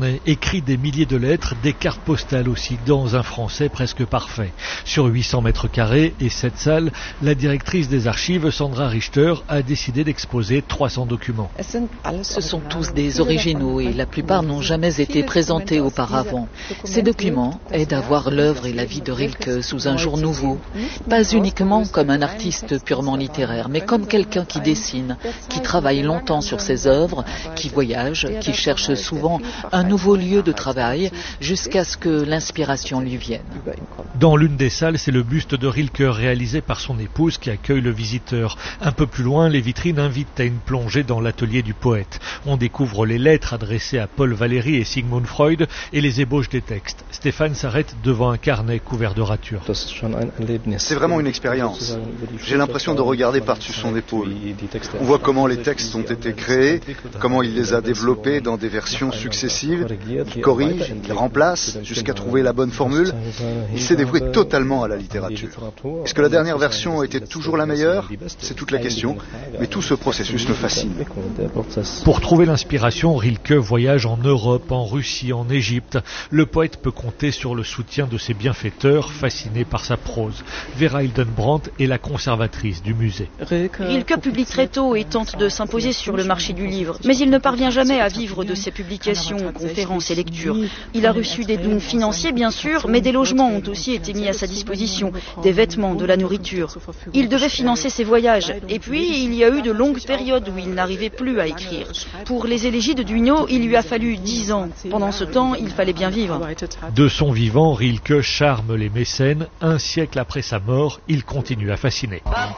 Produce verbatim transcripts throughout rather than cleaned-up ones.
carnet, écrit des milliers de lettres, des cartes postales aussi, dans un français presque parfait. Sur huit cents mètres carrés et sept salles, la directrice des archives, Sandra Richter, a décidé d'exposer trois cents documents. Ce sont tous des originaux et la plupart n'ont jamais été présentés auparavant. Ces documents aident à voir l'œuvre et la vie de Rilke sous un jour nouveau, pas uniquement comme un artiste purement littéraire, mais comme quelqu'un qui dessine, qui travaille longtemps sur ses œuvres, qui voyage, qui cherche souvent un nouveau lieu de travail jusqu'à ce que l'inspiration lui vienne. Dans l'une des salles, c'est le buste de Rilke réalisé par son épouse qui accueille le visiteur. Un peu plus loin, les vitrines invitent à une plongée dans l'atelier du poète. On découvre les lettres adressées à Paul Valéry et Sigmund Freud et les ébauches des textes. Stéphane s'arrête devant un carnet couvert de ratures. C'est vraiment une expérience. J'ai l'impression de regarder par-dessus son épaule. On voit comment les textes ont été créés, comment il les a développés dans des versions successives. Il corrige, il remplace, jusqu'à trouver la bonne formule. Il s'est dévoué totalement à la littérature. Est-ce que la dernière version était toujours la meilleure ? C'est toute la question. Mais tout ce processus me fascine. Pour trouver l'inspiration, Rilke voyage en Europe, en Russie, en Égypte. Le poète peut compter sur le soutien de ses bienfaiteurs, fascinés par sa prose. Vera Hildenbrandt est la conservatrice du musée. Rilke publie très tôt et tente de s'imposer sur le marché du livre. Mais il ne parvient jamais à vivre de ses publications, conférences et lectures. Il a reçu des dons financiers, bien sûr, mais des logements ont aussi été mis à sa disposition, des vêtements, de la nourriture. Il devait financer ses voyages. Et puis, il y a eu de longues périodes où il n'arrivait plus à écrire. Pour les élégies de Duino, il lui a fallu dix ans. Pendant ce temps, il fallait bien vivre. De son vivant, Rilke charme les mécènes. Un siècle après sa mort, il continue à fasciner.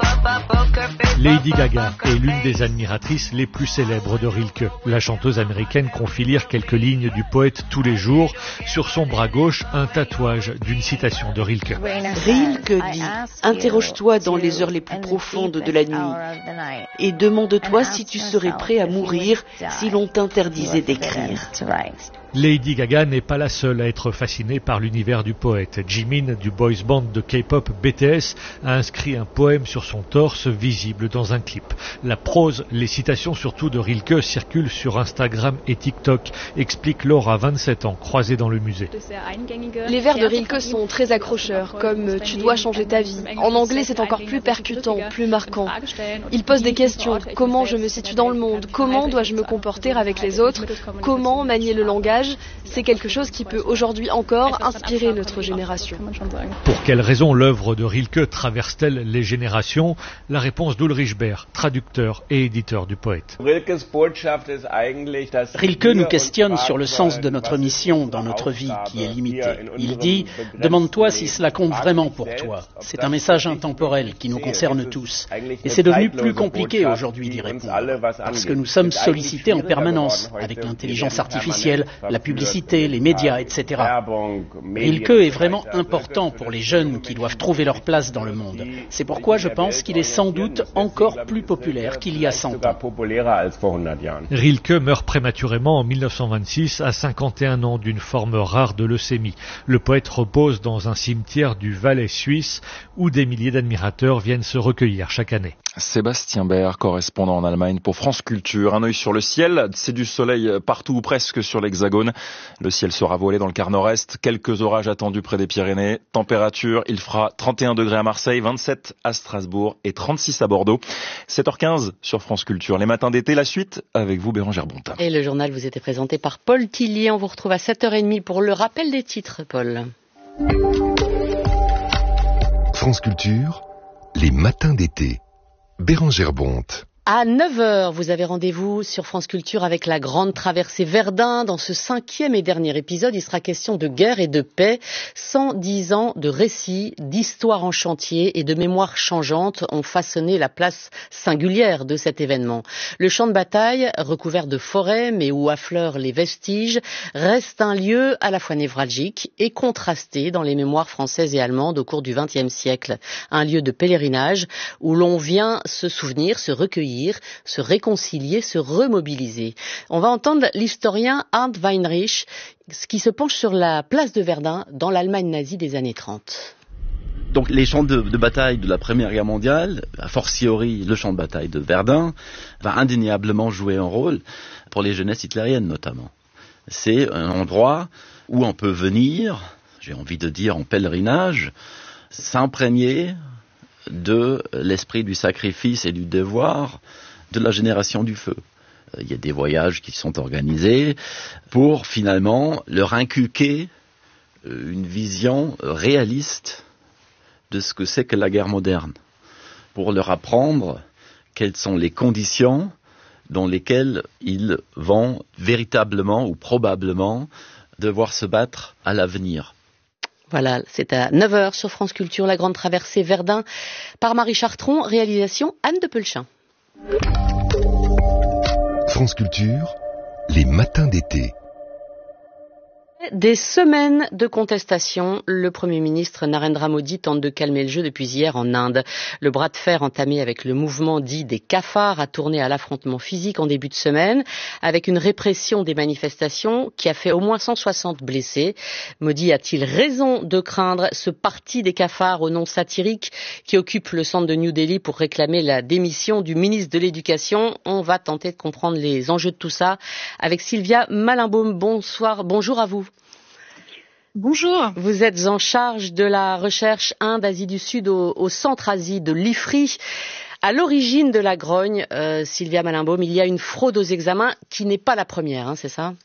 Lady Gaga est l'une des admiratrices les plus célèbres de Rilke. La chanteuse américaine confie lire quelques lignes du poète tous les jours. Sur son bras gauche, un tatouage d'une citation de Rilke. Rilke dit « Interroge-toi dans les heures les plus profondes de la nuit et demande-toi si tu serais prêt à mourir si l'on t'interdisait d'écrire. » Lady Gaga n'est pas la seule à être fascinée par l'univers du poète. Jimin du boys band de K-pop B T S a inscrit un poème sur son torse visible dans un clip. La prose, les citations surtout de Rilke circulent sur Instagram et TikTok, explique Laura, vingt-sept ans, croisée dans le musée. Les vers de Rilke sont très accrocheurs, comme « tu dois changer ta vie ». En anglais, c'est encore plus percutant, plus marquant. Il pose des questions. Comment je me situe dans le monde ? Comment dois-je me comporter avec les autres ? Comment manier le langage ? C'est quelque chose qui peut aujourd'hui encore inspirer notre génération. Pour quelles raisons l'œuvre de Rilke traverse-t-elle les générations ? La réponse d'Ulrich Baer, traducteur et éditeur du poète. Rilke nous questionne sur le sens de notre mission dans notre vie qui est limitée. Il dit « Demande-toi si cela compte vraiment pour toi ». C'est un message intemporel qui nous concerne tous. Et c'est devenu plus compliqué aujourd'hui d'y répondre, parce que nous sommes sollicités en permanence avec l'intelligence artificielle, la publicité, les médias, et cetera. Rilke est vraiment important pour les jeunes qui doivent trouver leur place dans le monde. C'est pourquoi je pense qu'il est sans doute encore plus populaire qu'il y a cent ans. Rilke meurt prématurément en mille neuf cent vingt-six à cinquante et un ans d'une forme rare de leucémie. Le poète repose dans un cimetière du Valais suisse où des milliers d'admirateurs viennent se recueillir chaque année. Sébastien Baer, correspondant en Allemagne pour France Culture. Un œil sur le ciel, c'est du soleil partout ou presque sur l'Hexagone. Le ciel sera voilé dans le quart nord-est, quelques orages attendus près des Pyrénées. Température, il fera trente et un degrés à Marseille, vingt-sept à Strasbourg et trente-six à Bordeaux. sept heures quinze sur France Culture. Les matins d'été, la suite avec vous Bérangère Bonta. Et le journal vous était présenté par Paul Tillier. On vous retrouve à sept heures trente pour le rappel des titres, Paul. France Culture, les matins d'été. Bérangère Bonte. À neuf heures, vous avez rendez-vous sur France Culture avec la grande traversée Verdun. Dans ce cinquième et dernier épisode, il sera question de guerre et de paix. cent dix ans de récits, d'histoires en chantier et de mémoires changeantes ont façonné la place singulière de cet événement. Le champ de bataille, recouvert de forêts mais où affleurent les vestiges, reste un lieu à la fois névralgique et contrasté dans les mémoires françaises et allemandes au cours du vingtième siècle. Un lieu de pèlerinage où l'on vient se souvenir, se recueillir, se réconcilier, se remobiliser. On va entendre l'historien Arndt Weinrich qui se penche sur la place de Verdun dans l'Allemagne nazie des années trente. Donc les champs de, de bataille de la Première Guerre mondiale, a fortiori le champ de bataille de Verdun, va indéniablement jouer un rôle pour les jeunesses hitlériennes notamment. C'est un endroit où on peut venir, j'ai envie de dire en pèlerinage, s'imprégner de l'esprit du sacrifice et du devoir de la génération du feu. Il y a des voyages qui sont organisés pour finalement leur inculquer une vision réaliste de ce que c'est que la guerre moderne, pour leur apprendre quelles sont les conditions dans lesquelles ils vont véritablement ou probablement devoir se battre à l'avenir. Voilà, c'est à neuf heures sur France Culture, la grande traversée Verdun, par Marie Chartron, réalisation Anne de Pelchin. France Culture, les matins d'été. Des semaines de contestation, le Premier ministre Narendra Modi tente de calmer le jeu depuis hier en Inde. Le bras de fer entamé avec le mouvement dit des cafards a tourné à l'affrontement physique en début de semaine, avec une répression des manifestations qui a fait au moins cent soixante blessés. Modi a-t-il raison de craindre ce parti des cafards au nom satirique qui occupe le centre de New Delhi pour réclamer la démission du ministre de l'Éducation? On va tenter de comprendre les enjeux de tout ça avec Sylvia Malinbaum. Bonsoir, bonjour à vous. Bonjour. Vous êtes en charge de la recherche Inde, Asie du Sud au, au Centre Asie de l'I F R I. À l'origine de la grogne, euh, Sylvia Malinbaum, il y a une fraude aux examens qui n'est pas la première, hein, c'est ça?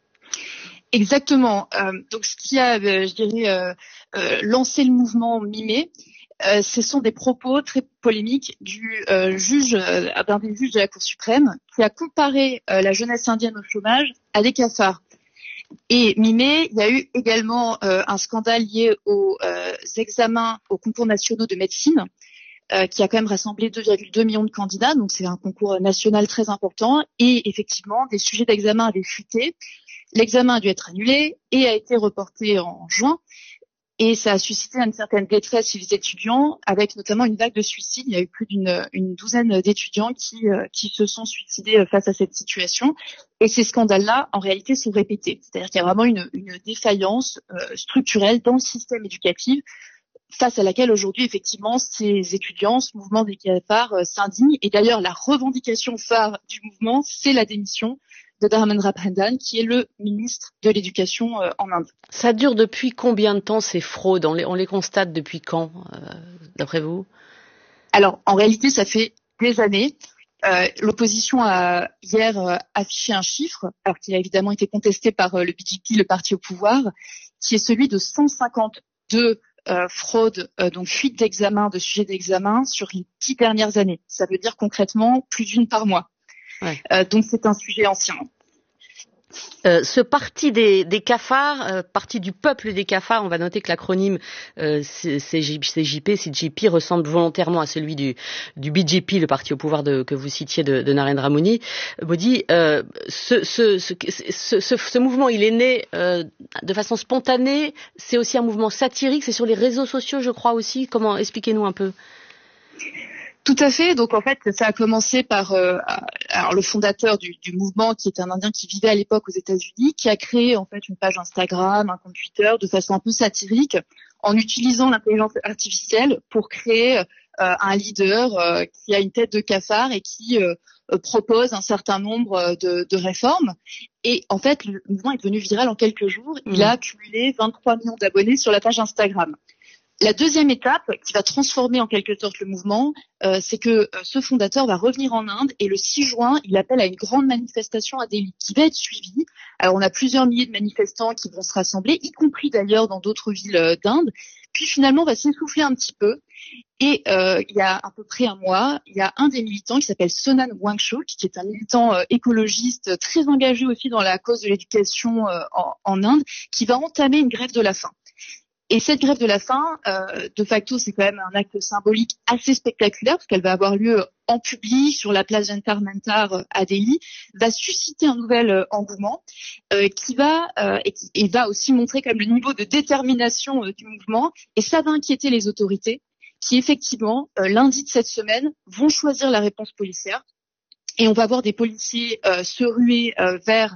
Exactement. Euh, donc ce qui a, euh, je dirais, euh, euh, lancé le mouvement mi-mai, euh, ce sont des propos très polémiques du euh, juge, euh, d'un des juges de la Cour suprême, qui a comparé euh, la jeunesse indienne au chômage à des cafards. Et mi-mai, il y a eu également euh, un scandale lié aux euh, examens aux concours nationaux de médecine, euh, qui a quand même rassemblé deux virgule deux millions de candidats, donc c'est un concours national très important. Et effectivement, des sujets d'examen avaient fuité. L'examen a dû être annulé et a été reporté en juin. Et ça a suscité une certaine détresse chez les étudiants, avec notamment une vague de suicides. Il y a eu plus d'une une douzaine d'étudiants qui, euh, qui se sont suicidés face à cette situation. Et ces scandales-là, en réalité, sont répétés. C'est-à-dire qu'il y a vraiment une, une défaillance euh, structurelle dans le système éducatif, face à laquelle aujourd'hui, effectivement, ces étudiants, ce mouvement des cafards euh, s'indignent. Et d'ailleurs, la revendication phare du mouvement, c'est la démission de Dharmendra Pradhan, qui est le ministre de l'Éducation euh, en Inde. Ça dure depuis combien de temps ces fraudes? On les, on les constate depuis quand, euh, d'après vous? Alors, en réalité, ça fait des années. Euh, l'opposition a hier euh, affiché un chiffre, alors qu'il a évidemment été contesté par euh, le B J P, le parti au pouvoir, qui est celui de cent cinquante-deux euh, fraudes, euh, donc fuites d'examen, de sujets d'examen sur les dix dernières années. Ça veut dire concrètement plus d'une par mois. Ouais. Euh, donc c'est un sujet ancien. Euh, ce parti des, des cafards, euh, parti du peuple des cafards, on va noter que l'acronyme euh, C J P, C J P ressemble volontairement à celui du, du B J P, le parti au pouvoir de, que vous citiez de, de Narendra Modi. Modi, euh, ce, ce, ce, ce, ce, ce mouvement, il est né euh, de façon spontanée. C'est aussi un mouvement satirique. C'est sur les réseaux sociaux, je crois aussi. Comment, expliquez-nous un peu. Tout à fait. Donc en fait, ça a commencé par euh, alors le fondateur du, du mouvement, qui est un Indien qui vivait à l'époque aux États-Unis, qui a créé en fait une page Instagram, un compte Twitter, de façon un peu satirique, en utilisant l'intelligence artificielle pour créer euh, un leader euh, qui a une tête de cafard et qui euh, propose un certain nombre de, de réformes. Et en fait, le mouvement est devenu viral en quelques jours. Il mmh. a accumulé vingt-trois millions d'abonnés sur la page Instagram. La deuxième étape qui va transformer en quelque sorte le mouvement, euh, c'est que euh, ce fondateur va revenir en Inde et le six juin, il appelle à une grande manifestation à Delhi qui va être suivie. Alors on a plusieurs milliers de manifestants qui vont se rassembler, y compris d'ailleurs dans d'autres villes euh, d'Inde. Puis finalement, on va s'essouffler un petit peu. Et euh, il y a à peu près un mois, il y a un des militants qui s'appelle Sonan Wangchuk, qui est un militant euh, écologiste très engagé aussi dans la cause de l'éducation euh, en, en Inde, qui va entamer une grève de la faim. Et cette grève de la faim, euh, de facto, c'est quand même un acte symbolique assez spectaculaire, parce qu'elle va avoir lieu en public sur la place Jantar Mantar à Delhi, va susciter un nouvel euh, engouement euh, qui va euh, et, qui, et va aussi montrer quand même le niveau de détermination euh, du mouvement. Et ça va inquiéter les autorités, qui effectivement, euh, lundi de cette semaine, vont choisir la réponse policière. Et on va voir des policiers euh, se ruer euh, vers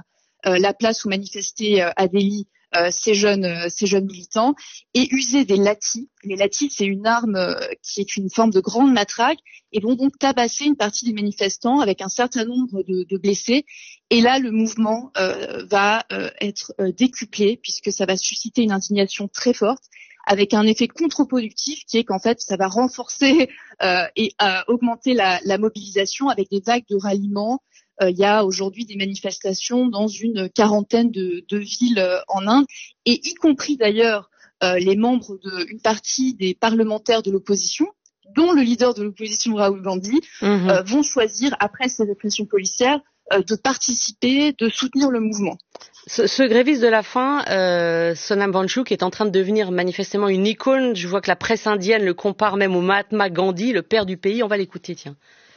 euh, la place où manifestaient euh, à Delhi euh, ces jeunes euh, ces jeunes militants et usaient des latis. Les latis, c'est une arme euh, qui est une forme de grande matraque et vont donc tabasser une partie des manifestants avec un certain nombre de, de blessés. Et là, le mouvement euh, va euh, être euh, décuplé puisque ça va susciter une indignation très forte, avec un effet contre-productif qui est qu'en fait, ça va renforcer euh, et euh, augmenter la, la mobilisation avec des vagues de ralliement. Euh, il y a aujourd'hui des manifestations dans une quarantaine de, de villes euh, en Inde, et y compris d'ailleurs euh, les membres d'une partie des parlementaires de l'opposition, dont le leader de l'opposition Rahul Gandhi, mmh. euh, vont choisir, après ces répressions policières, euh, de participer, de soutenir le mouvement. Ce, ce gréviste de la faim, euh, Sonam Wangchuk, est en train de devenir manifestement une icône. Je vois que la presse indienne le compare même au Mahatma Gandhi, le père du pays. On va l'écouter, tiens.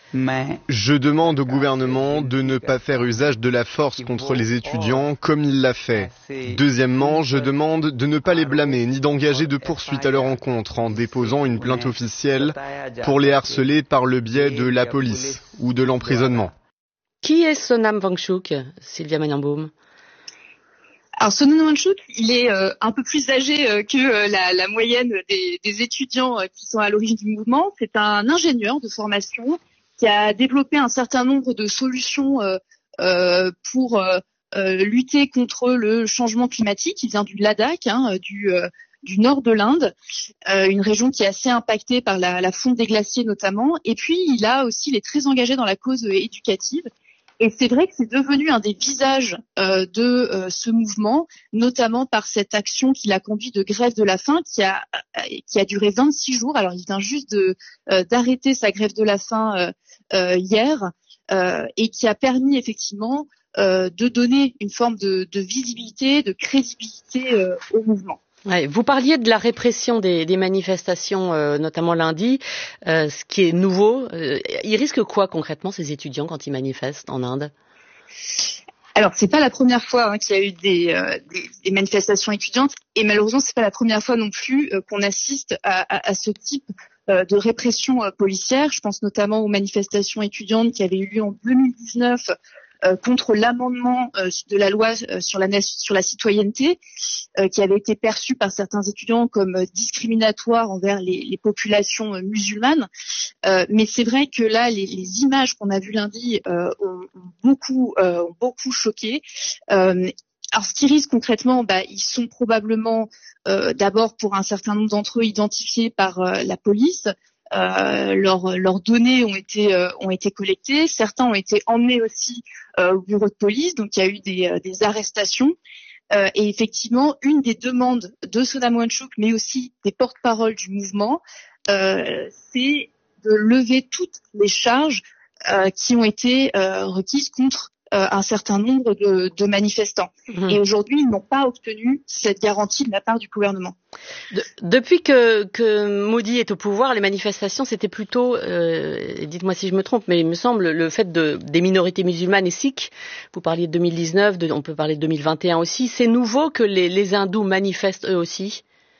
Je demande au gouvernement de ne pas faire usage de la force contre les étudiants comme il l'a fait. Deuxièmement, je demande de ne pas les blâmer ni d'engager de poursuites à leur encontre en déposant une plainte officielle pour les harceler par le biais de la police ou de l'emprisonnement. Qui est Sonam Wangchuk, Sylvia Maniamboum? Alors Sonam Wangchuk, il est euh, un peu plus âgé euh, que euh, la, la moyenne des, des étudiants euh, qui sont à l'origine du mouvement. C'est un ingénieur de formation qui a développé un certain nombre de solutions euh, euh, pour euh, euh, lutter contre le changement climatique. Il vient du Ladakh, hein, du, euh, du nord de l'Inde, euh, une région qui est assez impactée par la, la fonte des glaciers notamment. Et puis, il a aussi, il est très engagé dans la cause euh, éducative. Et c'est vrai que c'est devenu un des visages euh, de euh, ce mouvement, notamment par cette action qu'il a conduit de grève de la faim, qui a qui a duré vingt-six jours. Alors, il vient juste de euh, d'arrêter sa grève de la faim euh, euh, hier, euh, et qui a permis effectivement euh, de donner une forme de, de visibilité, de crédibilité euh, au mouvement. Ouais, vous parliez de la répression des, des manifestations, euh, notamment lundi, euh, ce qui est nouveau. Euh, ils risquent quoi concrètement, ces étudiants, quand ils manifestent en Inde? Alors, c'est pas la première fois hein, qu'il y a eu des, euh, des, des manifestations étudiantes, et malheureusement, c'est pas la première fois non plus euh, qu'on assiste à, à, à ce type euh, de répression euh, policière. Je pense notamment aux manifestations étudiantes qui avaient eu lieu en deux mille dix-neuf euh, contre l'amendement euh, de la loi euh, sur la sur la citoyenneté, euh, qui avait été perçu par certains étudiants comme euh, discriminatoire envers les, les populations euh, musulmanes. Euh, mais c'est vrai que là, les, les images qu'on a vues lundi euh, ont, ont beaucoup, euh, ont beaucoup choqué. Euh, alors, ce qui risque concrètement, bah, ils sont probablement euh, d'abord pour un certain nombre d'entre eux identifiés par euh, la police. Euh, leurs, leurs données ont été euh, ont été collectées. Certains ont été emmenés aussi euh, au bureau de police. Donc, il y a eu des, euh, des arrestations. Euh, et effectivement, une des demandes de Sonam Wangchuk, mais aussi des porte-paroles du mouvement, euh, c'est de lever toutes les charges euh, qui ont été euh, requises contre euh, un certain nombre de, de manifestants. Mmh. Et aujourd'hui, ils n'ont pas obtenu cette garantie de la part du gouvernement. De, depuis que, que Modi est au pouvoir, les manifestations, c'était plutôt, euh, dites-moi si je me trompe, mais il me semble, le fait de, des minorités musulmanes et sikhs. Vous parliez de deux mille dix-neuf, de, on peut parler de deux mille vingt et un aussi. C'est nouveau que les, les hindous manifestent eux aussi?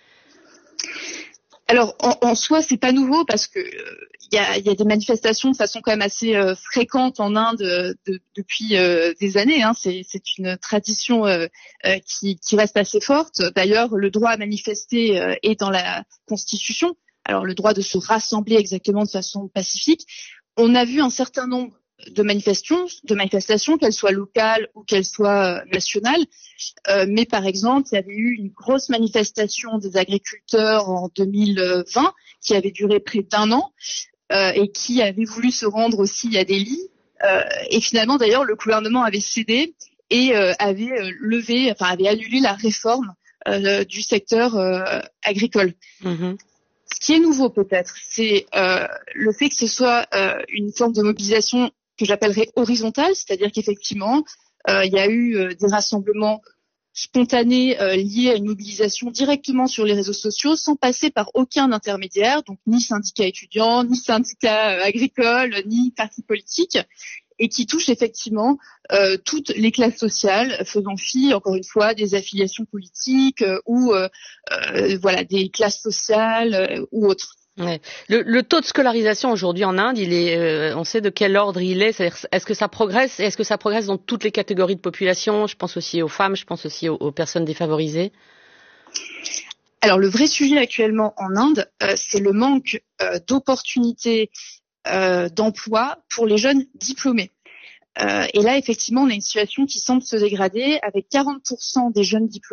Alors, en, en soi, c'est pas nouveau parce que il euh, y, a, y a des manifestations de façon quand même assez euh, fréquente en Inde euh, de, depuis euh, des années. Hein. C'est, c'est une tradition euh, euh, qui, qui reste assez forte. D'ailleurs, le droit à manifester euh, est dans la Constitution. Alors, le droit de se rassembler exactement de façon pacifique. On a vu un certain nombre de manifestations, de manifestations, qu'elles soient locales ou qu'elles soient nationales. Euh, mais par exemple, il y avait eu une grosse manifestation des agriculteurs en deux mille vingt qui avait duré près d'un an euh, et qui avait voulu se rendre aussi à Delhi. Euh, et finalement, d'ailleurs, le gouvernement avait cédé et euh, avait levé, enfin avait annulé la réforme euh, du secteur euh, agricole. Mmh. Ce qui est nouveau peut-être, c'est euh, le fait que ce soit euh, une forme de mobilisation que j'appellerais horizontale, c'est-à-dire qu'effectivement, euh, il y a eu euh, des rassemblements spontanés euh, liés à une mobilisation directement sur les réseaux sociaux, sans passer par aucun intermédiaire, donc ni syndicat étudiant, ni syndicat euh, agricole, ni parti politique, et qui touche effectivement euh, toutes les classes sociales, faisant fi, encore une fois, des affiliations politiques euh, ou euh, euh, voilà des classes sociales euh, ou autres. Ouais. Le, le taux de scolarisation aujourd'hui en Inde, il est, euh, on sait de quel ordre il est. C'est-à-dire, est-ce que ça progresse? Est-ce que ça progresse dans toutes les catégories de population? Je pense aussi aux femmes, je pense aussi aux, aux personnes défavorisées. Alors le vrai sujet actuellement en Inde, euh, c'est le manque euh, d'opportunités euh, d'emploi pour les jeunes diplômés. Euh, et là, effectivement, on a une situation qui semble se dégrader avec quarante pour cent des jeunes diplômés